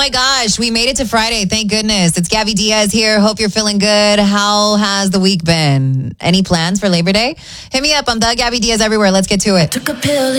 my gosh, we made it to Friday. Thank goodness. It's Gabby Diaz here. Hope you're feeling good. How has the week been? Any plans for Labor Day? Hit me up. I'm the Gabby Diaz everywhere. Let's get to it. Took a pill.